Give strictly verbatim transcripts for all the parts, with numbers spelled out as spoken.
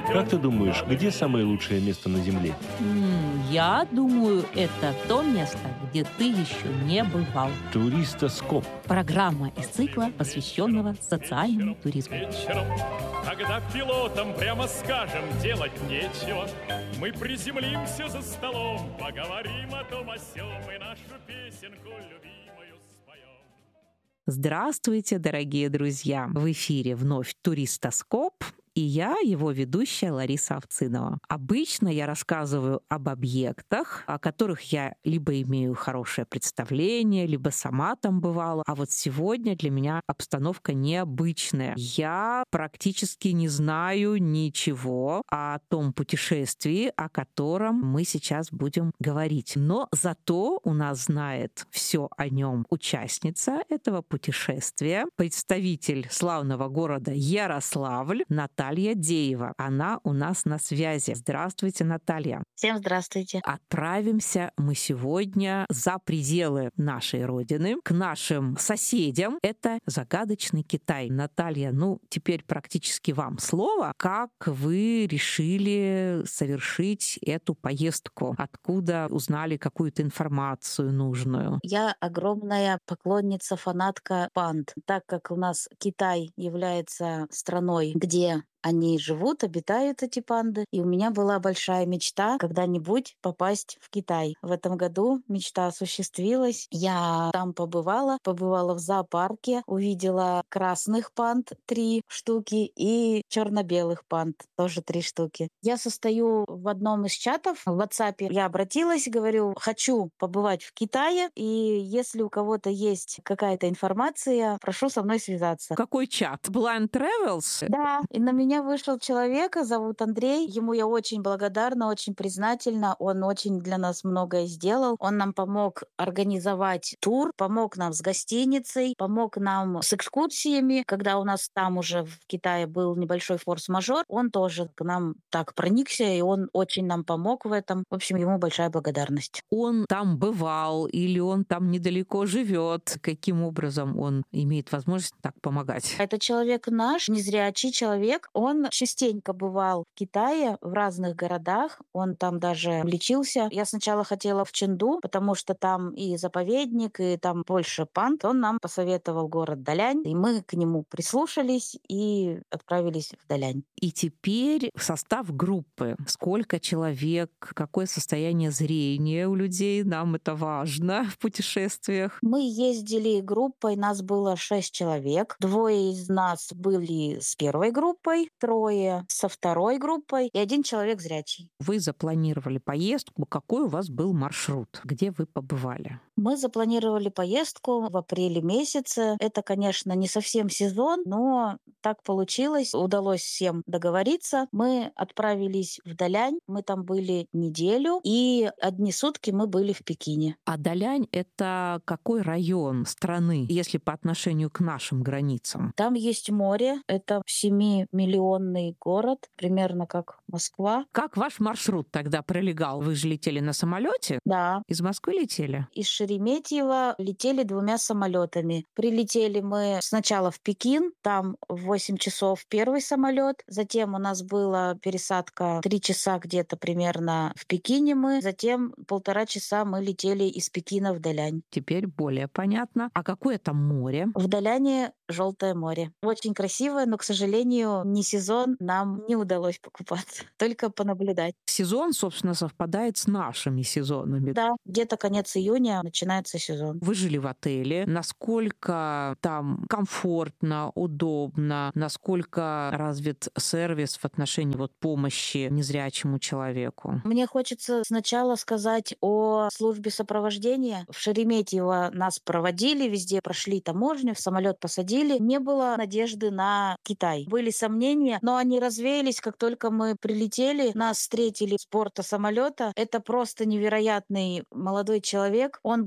Как ты думаешь, где самое лучшее место на Земле? М, Я думаю, это то место, где ты еще не бывал. Туристоскоп. Программа из цикла, посвященного социальному туризму. Вечером, когда пилотам прямо скажем делать нечего, мы приземлимся за столом, поговорим о том о сём и нашу песенку любимую споем. Здравствуйте, дорогие друзья! В эфире вновь «Туристоскоп», и я, его ведущая Лариса Овцинова. Обычно я рассказываю об объектах, о которых я либо имею хорошее представление, либо сама там бывала. А вот сегодня для меня обстановка необычная. Я практически не знаю ничего о том путешествии, о котором мы сейчас будем говорить. Но зато у нас знает все о нем участница этого путешествия, представитель славного города Ярославль, Наталья Деева. Она у нас на связи. Здравствуйте, Наталья. Всем здравствуйте. Отправимся мы сегодня за пределы нашей родины, к нашим соседям. Это загадочный Китай. Наталья, ну, теперь практически вам слово. Как вы решили совершить эту поездку? Откуда узнали какую-то информацию нужную? Я огромная поклонница, фанатка панд. Так как у нас Китай является страной, где они живут, обитают, эти панды. И у меня была большая мечта когда-нибудь попасть в Китай. В этом году мечта осуществилась. Я там побывала, побывала в зоопарке, увидела красных панд три штуки и черно-белых панд тоже три штуки. Я состою в одном из чатов в WhatsApp. Я обратилась, говорю, хочу побывать в Китае, и если у кого-то есть какая-то информация, прошу со мной связаться. Какой чат? Blind Travels? Да, и на меня вышел человек, зовут Андрей. Ему я очень благодарна, очень признательна. Он очень для нас многое сделал. Он нам помог организовать тур, помог нам с гостиницей, помог нам с экскурсиями. Когда у нас там уже в Китае был небольшой форс-мажор, он тоже к нам так проникся, и он очень нам помог в этом. В общем, ему большая благодарность. Он там бывал или он там недалеко живет? Каким образом он имеет возможность так помогать? Это человек наш, незрячий человек. Он частенько бывал в Китае, в разных городах. Он там даже лечился. Я сначала хотела в Чэнду, потому что там и заповедник, и там больше панд. Он нам посоветовал город Далянь, и мы к нему прислушались и отправились в Далянь. И теперь состав группы. Сколько человек, какое состояние зрения у людей, нам это важно в путешествиях. Мы ездили группой, нас было шесть человек. Двое из нас были с первой группой, трое со второй группой и один человек зрячий. Вы запланировали поездку. Какой у вас был маршрут? Где вы побывали? Мы запланировали поездку в апреле месяце. Это, конечно, не совсем сезон, но так получилось. Удалось всем договориться. Мы отправились в Далянь. Мы там были неделю, и одни сутки мы были в Пекине. А Далянь — это какой район страны, если по отношению к нашим границам? Там есть море. Это семимиллионный город, примерно как Москва. Как ваш маршрут тогда пролегал? Вы же летели на самолете? Да. Из Москвы летели? Из Шереметьево летели двумя самолетами. Прилетели мы сначала в Пекин, там в восемь часов первый самолет, затем у нас была пересадка три часа где-то примерно в Пекине мы, затем полтора часа мы летели из Пекина в Далянь. Теперь более понятно. А какое там море? В Даляне Желтое море. Очень красивое, но, к сожалению, не сезон, нам не удалось покупаться, только понаблюдать. Сезон, собственно, совпадает с нашими сезонами. Да, где-то конец июня начинается сезон. Вы жили в отеле. Насколько там комфортно, удобно? Насколько развит сервис в отношении вот помощи незрячему человеку? Мне хочется сначала сказать о службе сопровождения. В Шереметьево нас проводили, везде прошли таможню, в самолет посадили. Не было надежды на Китай. Были сомнения, но они развеялись, как только мы прилетели. Нас встретили с борта самолета. Это просто невероятный молодой человек. Он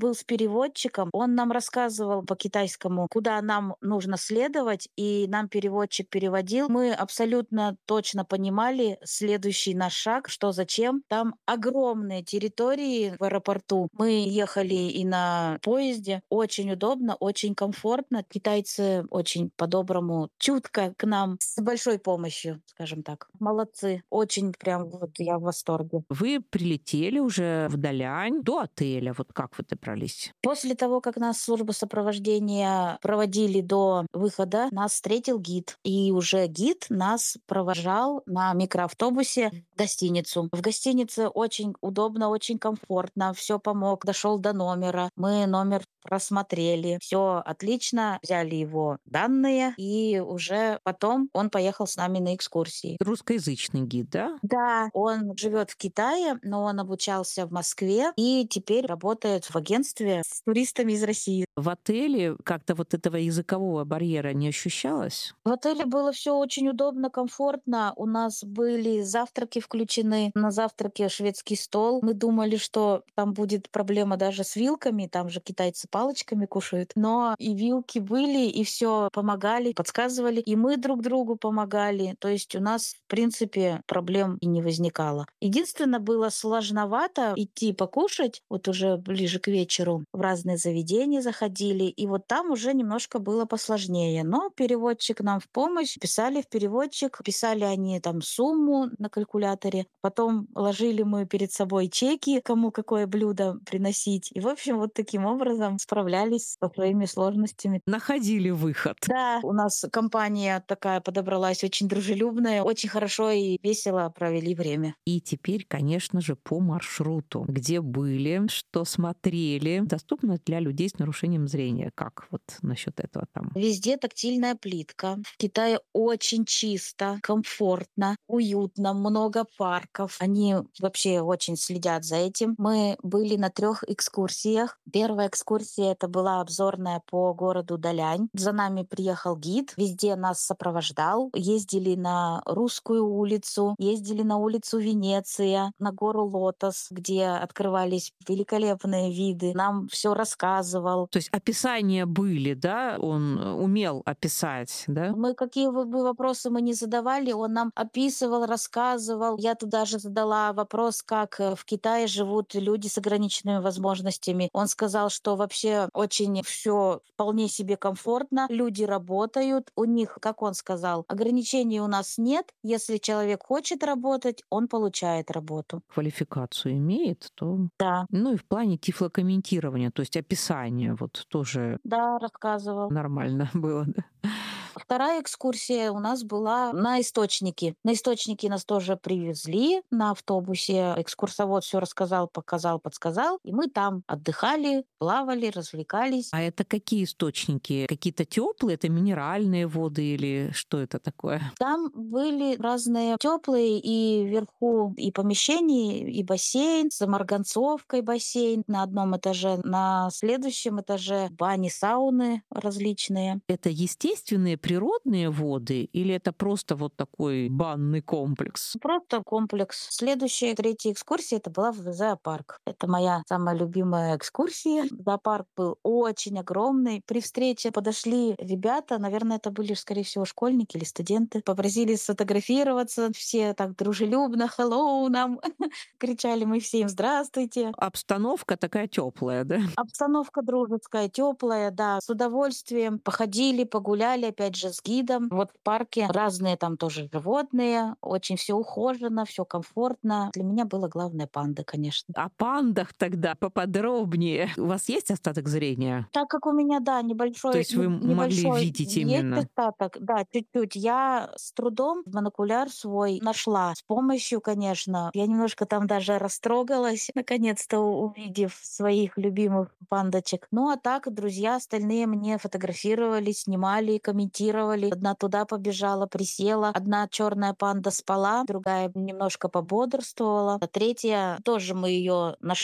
был с переводчиком, он нам рассказывал по-китайскому, куда нам нужно следовать, и нам переводчик переводил. Мы абсолютно точно понимали следующий наш шаг, что зачем. Там огромные территории в аэропорту. Мы ехали и на поезде. Очень удобно, очень комфортно. Китайцы очень по-доброму, чутко к нам, с большой помощью, скажем так. Молодцы. Очень прям вот я в восторге. Вы прилетели уже в Далянь до отеля. Вот как вы добрались? После того, как нас служба сопровождения проводили до выхода, нас встретил гид. И уже гид нас провожал на микроавтобусе в гостиницу. В гостинице очень удобно, очень комфортно. Все помог, дошел до номера. Мы номер просмотрели. Все отлично. Взяли его данные. И уже потом он поехал с нами на экскурсии. Русскоязычный гид, да? Да, он живет в Китае, но он обучался в Москве и теперь работает в агентстве с туристами из России. В отеле как-то вот этого языкового барьера не ощущалось? В отеле было все очень удобно, комфортно. У нас были завтраки включены. На завтраке шведский стол. Мы думали, что там будет проблема даже с вилками. Там же китайцы палочками кушают. Но и вилки были, и все помогали, подсказывали. И мы друг другу помогали. То есть у нас, в принципе, проблем и не возникало. Единственное, было сложновато идти покушать. Вот уже ближе к вечеру в разные заведения заходили. И вот там уже немножко было посложнее. Но переводчик нам в помощь. Писали в переводчик. Писали они там сумму на калькуляторе. Потом ложили мы перед собой чеки, кому какое блюдо приносить. И, в общем, вот таким образом справлялись со своими сложностями. Находили выход. Да, у нас компания такая подобралась, очень дружелюбная, очень хорошо и весело провели время. И теперь, конечно же, по маршруту. Где были, что смотрели. Доступно для людей с нарушением зрения. Как вот насчет этого там? Везде тактильная плитка. В Китае очень чисто, комфортно, уютно, много парков. Они вообще очень следят за этим. Мы были на трех экскурсиях. Первая экскурсия — это была обзорная по городу Далянь. За нами приехал гид, везде нас сопровождал. Ездили на Русскую улицу, ездили на улицу Венеция, на гору Лотос, где открывались великолепные виды. Нам все рассказывал. То есть описания были, да? Он умел описать, да? Мы какие бы вопросы мы ни задавали, он нам описывал, рассказывал. Я туда же задала вопрос, как в Китае живут люди с ограниченными возможностями. Он сказал, что вообще очень все вполне себе комфортно, люди работают, у них, как он сказал, ограничений у нас нет. Если человек хочет работать, он получает работу. Квалификацию имеет, то... Да. Ну и в плане тифлокомментирования, то есть описания, вот тоже Да, рассказывал. нормально было, да? Вторая экскурсия у нас была на источники. На источники нас тоже привезли на автобусе. Экскурсовод все рассказал, показал, подсказал. И мы там отдыхали, плавали, развлекались. А это какие источники? Какие-то теплые? Это минеральные воды или что это такое? Там были разные теплые и вверху и помещения, и бассейн с марганцовкой бассейн на одном этаже. На следующем этаже бани, сауны различные. Это естественные природные воды или это просто вот такой банный комплекс? Просто комплекс. Следующая, третья экскурсия, это была в зоопарк. Это моя самая любимая экскурсия. Зоопарк был очень огромный. При встрече подошли ребята, наверное, это были, скорее всего, школьники или студенты. Попросили сфотографироваться. Все так дружелюбно «Hello» нам кричали мы всем «Здравствуйте». Обстановка такая теплая, да? Обстановка дружеская, теплая, да. С удовольствием походили, погуляли, опять же, с гидом. Вот в парке разные там тоже животные. Очень все ухожено, все комфортно. Для меня было главное панда, конечно. О пандах тогда поподробнее. У вас есть остаток зрения? Так как у меня, да, небольшой... То есть вы небольшой могли видеть именно? Есть остаток, да, чуть-чуть. Я с трудом монокуляр свой нашла. С помощью, конечно. Я немножко там даже растрогалась, наконец-то увидев своих любимых пандочек. Ну а так, друзья остальные мне фотографировали, снимали, комментировали. Одна туда побежала, присела. Одна черная панда спала, другая немножко пободрствовала. А третья тоже мы ее нашли.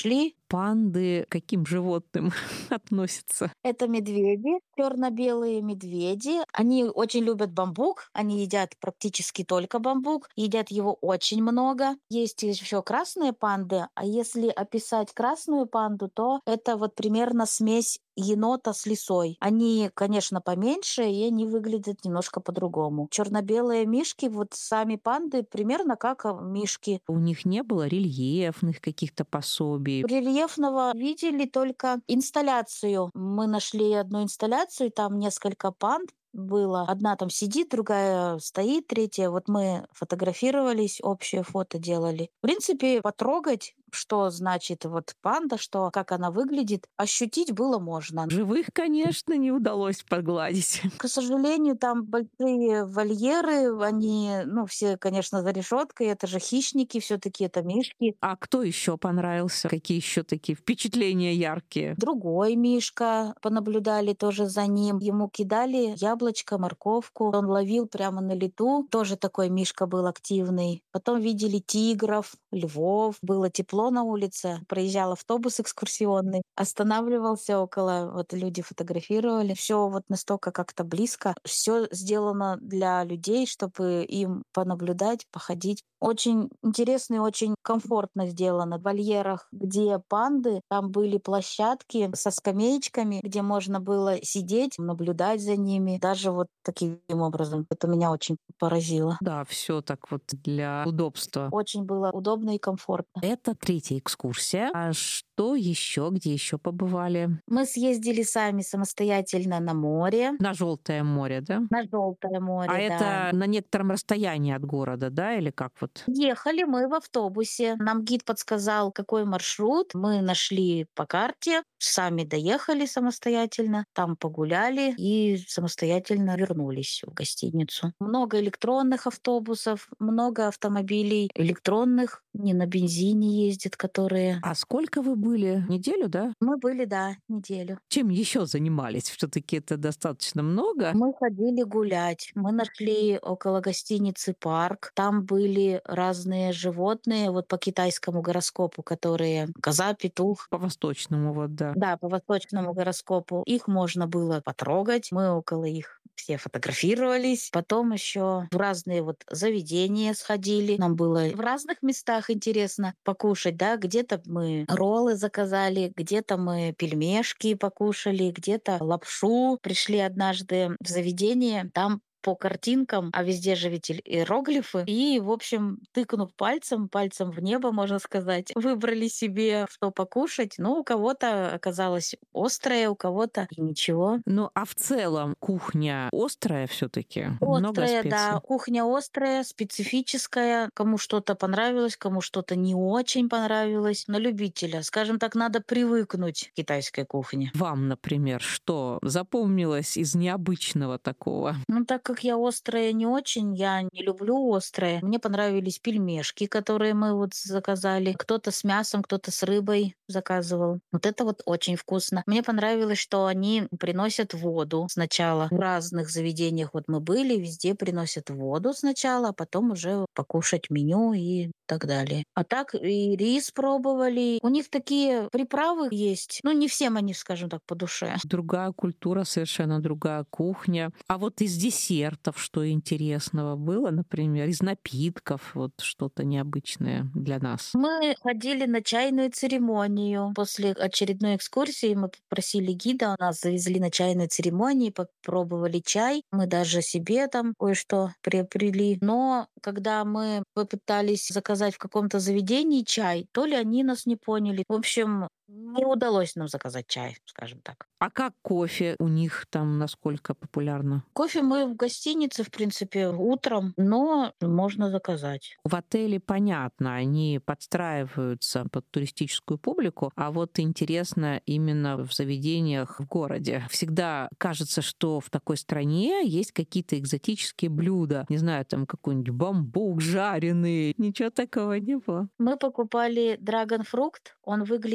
панды к каким животным относятся? Это медведи, черно-белые медведи. Они очень любят бамбук, они едят практически только бамбук, едят его очень много. Есть еще красные панды, а если описать красную панду, то это вот примерно смесь енота с лисой. Они, конечно, поменьше, и они выглядят немножко по-другому. Черно-белые мишки, вот сами панды, примерно как а, мишки. У них не было рельефных каких-то пособий. Рельефного видели только инсталляцию. Мы нашли одну инсталляцию, там несколько панд было. Одна там сидит, другая стоит, третья. Вот мы фотографировались, общее фото делали. В принципе, потрогать, что значит вот панда, что, как она выглядит, ощутить было можно. Живых, конечно, не удалось погладить. К сожалению, там большие вольеры, они, ну, все, конечно, за решеткой, это же хищники, все-таки это мишки. А кто еще понравился? Какие еще такие впечатления яркие? Другой мишка, понаблюдали тоже за ним. Ему кидали яблочко, морковку. Он ловил прямо на лету. Тоже такой мишка был активный. Потом видели тигров, львов. Было тепло на улице. Проезжал автобус экскурсионный. Останавливался около, вот люди фотографировали. Все вот настолько как-то близко. Все сделано для людей, чтобы им понаблюдать, походить. Очень интересно и очень комфортно сделано. В вольерах, где панды, там были площадки со скамеечками, где можно было сидеть, наблюдать за ними. Даже вот таким образом. Это меня очень поразило. Да, все так вот для удобства. Очень было удобно и комфортно. Это третья экскурсия. А что еще? Где еще побывали? Мы съездили сами самостоятельно на море. На Желтое море, да? На Желтое море, А да. это на некотором расстоянии от города, да, или как вот? Ехали мы в автобусе. Нам гид подсказал, какой маршрут. Мы нашли по карте, сами доехали самостоятельно, там погуляли и самостоятельно вернулись в гостиницу. Много электронных автобусов, много автомобилей электронных, не на бензине ездят, которые... А сколько вы были? Неделю, да? Мы были, да, неделю. Чем еще занимались? Все-таки это достаточно много. Мы ходили гулять. Мы нашли около гостиницы парк. Там были разные животные, вот по китайскому гороскопу, которые коза, петух. По восточному, вот, да. Да, по восточному гороскопу. Их можно было потрогать. Мы около их все фотографировались. Потом еще в разные вот заведения сходили. Нам было в разных местах интересно покушать, да. Где-то мы роллы заказали, где-то мы пельмешки покушали, где-то лапшу. Пришли однажды в заведение, там по картинкам, а везде же ведь иероглифы. И, в общем, тыкнув пальцем, пальцем в небо, можно сказать, выбрали себе, что покушать. Ну, у кого-то оказалось острое, у кого-то и ничего. Ну, а в целом кухня острая все-таки? Много Острая, специй? да. Кухня острая, специфическая. Кому что-то понравилось, кому что-то не очень понравилось. На любителя. Скажем так, надо привыкнуть к китайской кухне. Вам, например, что запомнилось из необычного такого? Ну, так как я острая не очень, я не люблю острое. Мне понравились пельмешки, которые мы вот заказали. Кто-то с мясом, кто-то с рыбой заказывал. Вот это вот очень вкусно. Мне понравилось, что они приносят воду сначала. В разных заведениях вот мы были, везде приносят воду сначала, а потом уже покушать меню и так далее. А так и рис пробовали. У них такие приправы есть. Ну, не всем они, скажем так, по душе. Другая культура, совершенно другая кухня. А вот из десертов что интересного было, например, из напитков, вот что-то необычное для нас? Мы ходили на чайную церемонию. После очередной экскурсии мы попросили гида, нас завезли на чайную церемонию, попробовали чай. Мы даже себе там кое-что приобрели. Но когда мы попытались заказать в каком-то заведении чай, то ли они нас не поняли. В общем, не удалось нам заказать чай, скажем так. А как кофе у них там, насколько популярно? Кофе мы в гостинице, в принципе, утром, но можно заказать. В отеле понятно, они подстраиваются под туристическую публику, а вот интересно именно в заведениях в городе. Всегда кажется, что в такой стране есть какие-то экзотические блюда. Не знаю, там какой-нибудь бамбук жареный. Ничего такого не было. Мы покупали драгонфрукт. Он выглядит как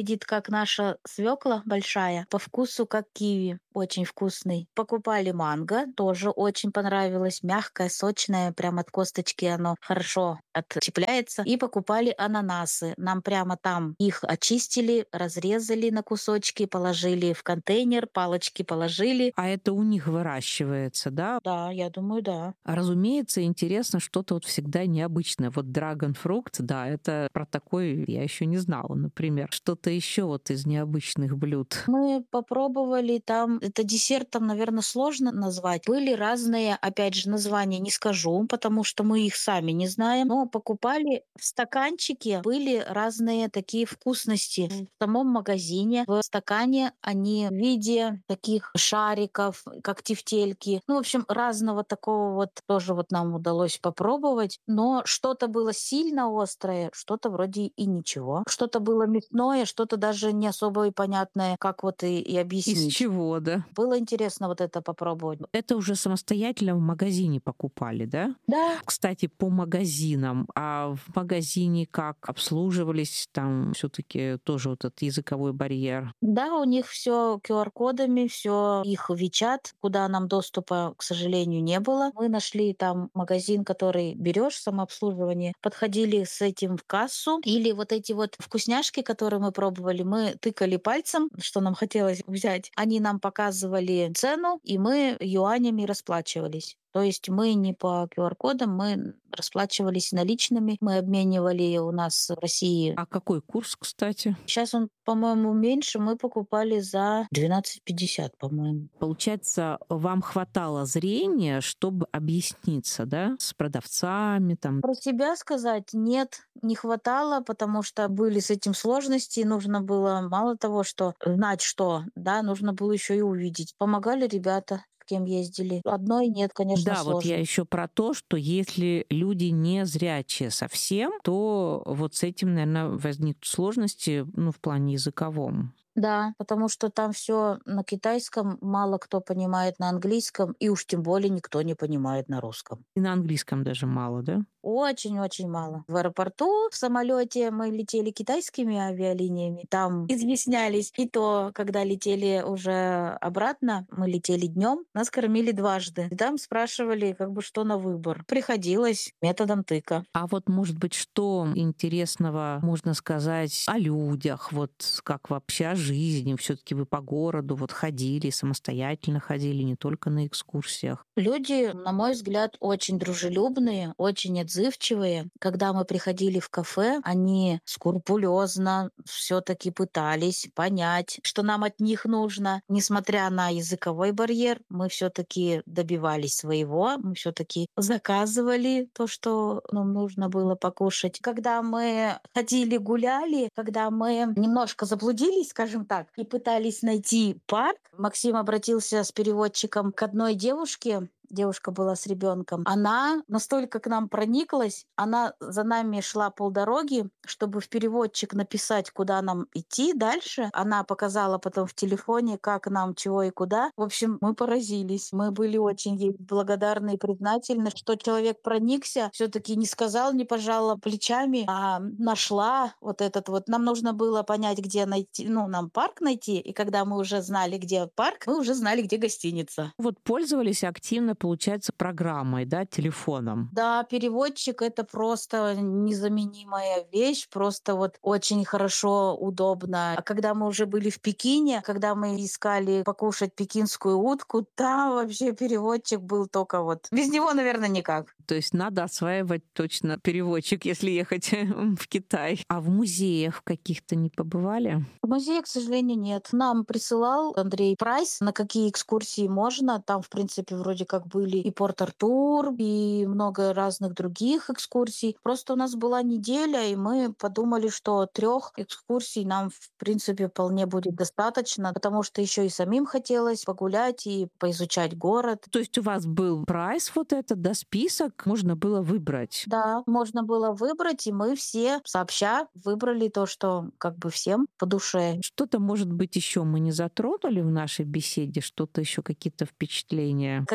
как наша свекла большая, по вкусу как киви, очень вкусный. Покупали манго, тоже очень понравилось, мягкое, сочное, прям от косточки оно хорошо отщепляется. И покупали ананасы. Нам прямо там их очистили, разрезали на кусочки, положили в контейнер, палочки положили. А это у них выращивается, да? Да, я думаю, да. Разумеется, интересно что-то вот всегда необычное. Вот драгонфрукт, да, это про такой я еще не знала, например. Что-то еще вот из необычных блюд. Мы попробовали там, это десертом, наверное, сложно назвать. Были разные, опять же, названия не скажу, потому что мы их сами не знаем, но покупали в стаканчике, были разные такие вкусности. В самом магазине, в стакане они в виде таких шариков, как тефтельки. Ну, в общем, разного такого вот тоже вот нам удалось попробовать. Но что-то было сильно острое, что-то вроде и ничего. Что-то было мясное, что-то даже не особо и понятное, как вот и, и объяснить. Из чего, да? Было интересно вот это попробовать. Это уже самостоятельно в магазине покупали, да? Да. Кстати, по магазинам. А в магазине как обслуживались? Там все таки тоже вот этот языковой барьер. Да, у них все ку ар-кодами, все их Вичат, куда нам доступа, к сожалению, не было. Мы нашли там магазин, который берешь самообслуживание, подходили с этим в кассу, или вот эти вот вкусняшки, которые мы пробовали, мы тыкали пальцем, что нам хотелось взять. Они нам показывали цену, и мы юанями расплачивались. То есть мы не по ку ар-кодам, мы расплачивались наличными, мы обменивали у нас в России. А какой курс, кстати? Сейчас он, по-моему, меньше, мы покупали за двенадцать пятьдесят, по-моему. Получается, вам хватало зрения, чтобы объясниться, да, с продавцами там? Про себя сказать нет, не хватало, потому что были с этим сложности, нужно было мало того, что знать что, да, нужно было еще и увидеть. Помогали ребята, с кем ездили. Одной нет, конечно, Да, сложно. вот я еще про то, что если люди не зрячие совсем, то вот с этим, наверное, возникнут сложности, ну, в плане языковом. Да, потому что там все на китайском, мало кто понимает на английском, и уж тем более никто не понимает на русском. И на английском даже мало, да? Очень-очень мало. В аэропорту, в самолете мы летели китайскими авиалиниями, там изъяснялись. И то, когда летели уже обратно, мы летели днем, нас кормили дважды. И там спрашивали, как бы что на выбор. Приходилось методом тыка. А вот, может быть, что интересного можно сказать о людях, вот как вообще о жизни? Все-таки вы по городу вот ходили, самостоятельно ходили, не только на экскурсиях. Люди, на мой взгляд, очень дружелюбные, очень отзывчивые. Когда мы приходили в кафе, они скрупулезно все-таки пытались понять, что нам от них нужно. Несмотря на языковой барьер, мы все-таки добивались своего, мы все-таки заказывали то, что нам нужно было покушать. Когда мы ходили, гуляли, когда мы немножко заблудились, скажем так, и пытались найти парк, Максим обратился с переводчиком к одной девушке, девушка была с ребенком, она настолько к нам прониклась, она за нами шла полдороги, чтобы в переводчик написать, куда нам идти дальше. Она показала потом в телефоне, как нам, чего и куда. В общем, мы поразились. Мы были очень ей благодарны и признательны, что человек проникся, все-таки не сказал, не пожала плечами, а нашла вот этот вот. Нам нужно было понять, где найти, ну, нам парк найти, и когда мы уже знали, где парк, мы уже знали, где гостиница. Вот пользовались активно, получается, программой, да, телефоном. Да, переводчик — это просто незаменимая вещь, просто вот очень хорошо, удобно. А когда мы уже были в Пекине, когда мы искали покушать пекинскую утку, там вообще переводчик был только вот. Без него, наверное, никак. То есть надо осваивать точно переводчик, если ехать в Китай. А в музеях каких-то не побывали? В музее, к сожалению, нет. Нам присылал Андрей прайс, на какие экскурсии можно. Там, в принципе, вроде как были и Порт-Артур, и много разных других экскурсий. Просто у нас была неделя, и мы подумали, что трех экскурсий нам, в принципе, вполне будет достаточно, потому что еще и самим хотелось погулять и поизучать город. То есть у вас был прайс вот этот, да, список, можно было выбрать? Да, можно было выбрать, и мы все сообща выбрали то, что как бы всем по душе. Что-то, может быть, еще мы не затронули в нашей беседе, что-то еще какие-то впечатления? Когда мы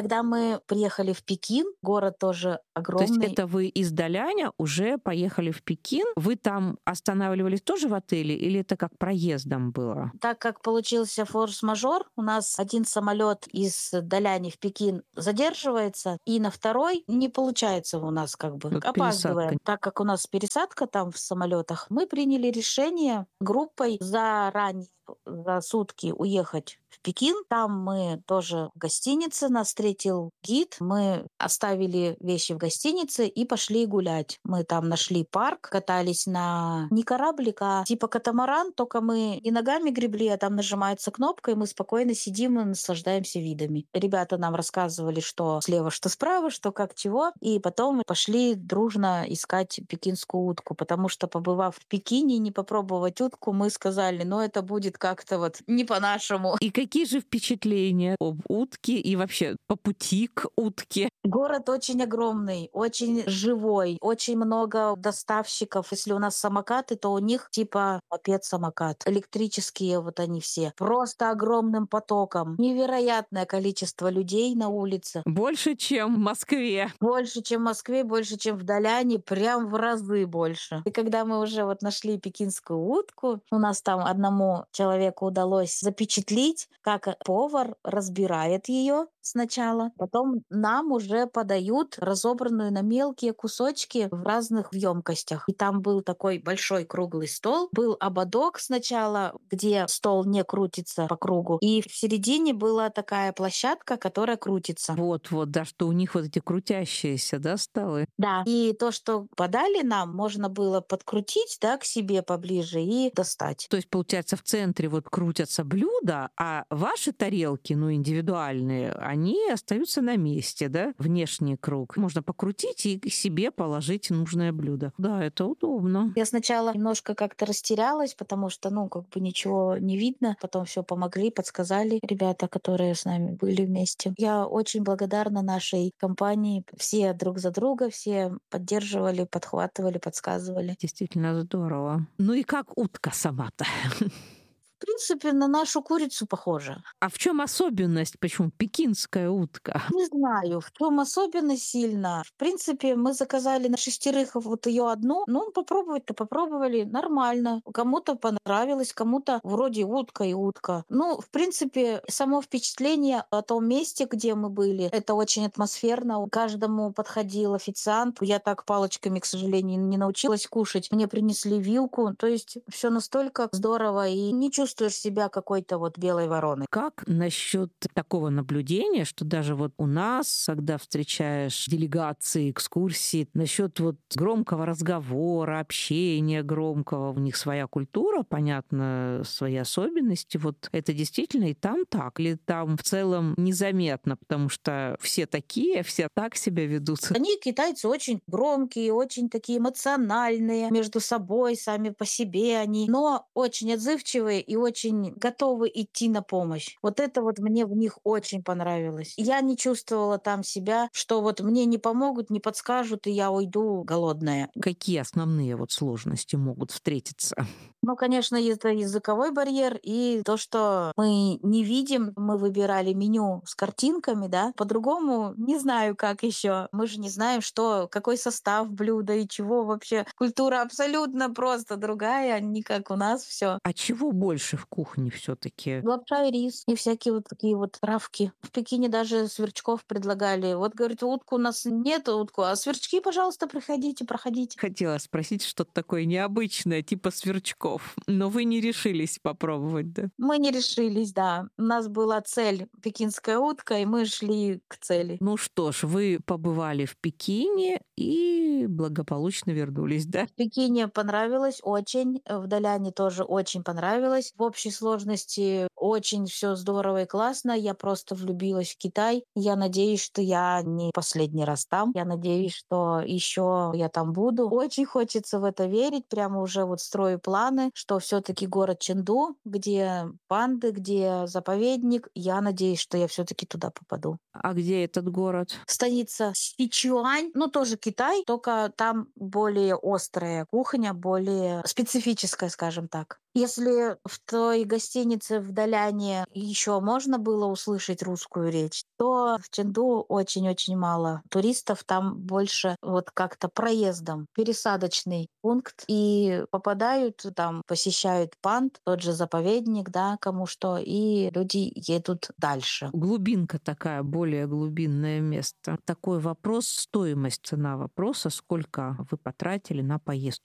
мы приехали в Пекин, город тоже То есть огромный. это вы из Даляня уже поехали в Пекин? Вы там останавливались тоже в отеле или это как проездом было? Так как получился форс-мажор, у нас один самолет из Даляни в Пекин задерживается, и на второй не получается у нас как бы Вот опаздываем. пересадка. Так как у нас пересадка там в самолетах, мы приняли решение группой заранее за сутки уехать в Пекин. Там мы тоже в гостинице, нас встретил гид. Мы оставили вещи в гостинице и пошли гулять. Мы там нашли парк, катались на не кораблик, а типа катамаран, только мы не ногами гребли, а там нажимается кнопка, и мы спокойно сидим и наслаждаемся видами. Ребята нам рассказывали, что слева, что справа, что как чего. И потом мы пошли дружно искать пекинскую утку, потому что, побывав в Пекине, не попробовать утку, мы сказали, ну это будет как-то вот не по-нашему. И какие же впечатления об утке и вообще по пути к утке? Город очень огромный, очень живой, очень много доставщиков. Если у нас самокаты, то у них типа мопед-самокат. Электрические вот они все. Просто огромным потоком. Невероятное количество людей на улице. Больше, чем в Москве. Больше, чем в Москве, больше, чем в Даляне, прям в разы больше. И когда мы уже вот нашли пекинскую утку, у нас там одному человеку удалось запечатлить, как повар разбирает ее сначала, потом нам уже подают разобранную на мелкие кусочки в разных емкостях. И там был такой большой круглый стол, был ободок сначала, где стол не крутится по кругу, и в середине была такая площадка, которая крутится. Вот-вот, да, что у них вот эти крутящиеся, да, столы. Да, и то, что подали нам, можно было подкрутить, да, к себе поближе и достать. То есть, получается, в центре вот крутятся блюда, а ваши тарелки, ну, индивидуальные, они остаются на месте, да, внешний круг. Можно покрутить и к себе положить нужное блюдо. Да, это удобно. Я сначала немножко как-то растерялась, потому что, ну, как бы ничего не видно. Потом все помогли, подсказали ребята, которые с нами были вместе. Я очень благодарна нашей компании. Все друг за друга, все поддерживали, подхватывали, подсказывали. Действительно здорово. Ну и как утка сама-то? В принципе, на нашу курицу похожа. А в чем особенность? Почему пекинская утка? Не знаю, в чем особенно сильно. В принципе, мы заказали на шестерых вот ее одну. Ну, попробовать-то попробовали. Нормально. Кому-то понравилось, кому-то вроде утка и утка. Ну, в принципе, само впечатление о том месте, где мы были, это очень атмосферно. Каждому подходил официант. Я так палочками, к сожалению, не научилась кушать. Мне принесли вилку. То есть все настолько здорово, и не чувствуешь себя какой-то вот белой вороной. Как насчет такого наблюдения, что даже вот у нас, когда встречаешь делегации, экскурсии, насчет вот громкого разговора, общения громкого, у них своя культура, понятно, свои особенности. Вот это действительно и там так? Или там в целом незаметно, потому что все такие, все так себя ведут? Они, китайцы, очень громкие, очень такие эмоциональные между собой, сами по себе они, но очень отзывчивые и очень готовы идти на помощь. Вот это вот мне в них очень понравилось. Я не чувствовала там себя, что вот мне не помогут, не подскажут, и я уйду голодная. Какие основные вот сложности могут встретиться? Ну, конечно, это языковой барьер и то, что мы не видим. Мы выбирали меню с картинками, да. По-другому не знаю, как еще. Мы же не знаем, что, какой состав блюда и чего вообще. Культура абсолютно просто другая, не как у нас все. А чего больше в кухне все-таки? Лапша и рис, и всякие вот такие вот травки. В Пекине даже сверчков предлагали. Вот, говорит, утку у нас нет, утку, а сверчки, пожалуйста, приходите, проходите. Хотела спросить что-то такое необычное, типа сверчков, но вы не решились попробовать, да? Мы не решились, да. У нас была цель пекинская утка, и мы шли к цели. Ну что ж, вы побывали в Пекине и благополучно вернулись, да? В Пекине понравилось очень, в Даляне тоже очень понравилось. В общей сложности очень все здорово и классно. Я просто влюбилась в Китай. Я надеюсь, что я не последний раз там. Я надеюсь, что еще я там буду. Очень хочется в это верить. Прямо уже вот строю планы, что все-таки город Чэнду, где панды, где заповедник. Я надеюсь, что я все-таки туда попаду. А где этот город? Станица Сичуань, ну тоже Китай, только там более острая кухня, более специфическая, скажем так. Если в той гостинице в Даляне еще можно было услышать русскую речь, то в Ченду очень-очень мало туристов. Там больше вот как-то проездом, пересадочный пункт. И попадают там, посещают Панд, тот же заповедник, да, кому что, и люди едут дальше. Глубинка такая, более глубинное место. Такой вопрос, стоимость, цена вопроса, сколько вы потратили на поездку